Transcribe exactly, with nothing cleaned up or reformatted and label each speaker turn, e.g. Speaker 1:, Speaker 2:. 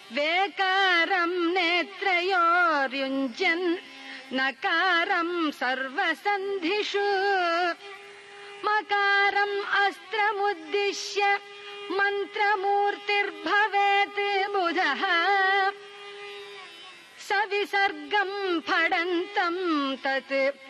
Speaker 1: वेकारम् नेत्रयोर्युञ्जन् नकारम् सर्वसन्धिषु मकारम् अस्त्रमुद्दिश्य मन्त्रमूर्तिर्भवेत् बुधः सविसर्गम् फडन्तम् तत्